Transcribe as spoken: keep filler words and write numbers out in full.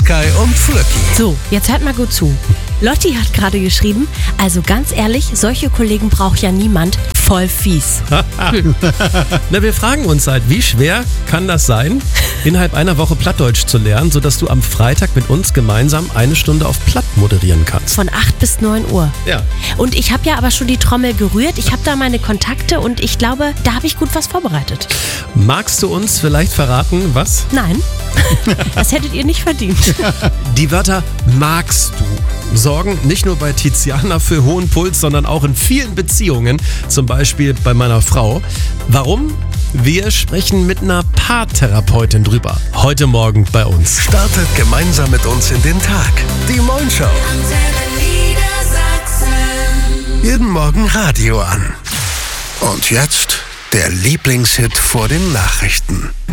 Sky und Flöcki. So, jetzt hört mal gut zu. Lotti hat gerade geschrieben, also ganz ehrlich, solche Kollegen braucht ja niemand. Voll fies. Hm. Na, wir fragen uns halt, wie schwer kann das sein, innerhalb einer Woche Plattdeutsch zu lernen, sodass du am Freitag mit uns gemeinsam eine Stunde auf Platt moderieren kannst. Von acht bis neun Uhr. Ja. Und ich habe ja aber schon die Trommel gerührt. Ich habe da meine Kontakte und ich glaube, da habe ich gut was vorbereitet. Magst du uns vielleicht verraten, was? Nein, das hättet ihr nicht verdient. Die Wörter magst du sorgen nicht nur bei Tiziana für hohen Puls, sondern auch in vielen Beziehungen, zum Beispiel bei meiner Frau. Warum? Wir sprechen mit einer Paartherapeutin drüber. Heute Morgen bei uns. Startet gemeinsam mit uns in den Tag. Die Moin Show. Jeden Morgen Radio an. Und jetzt der Lieblingshit vor den Nachrichten.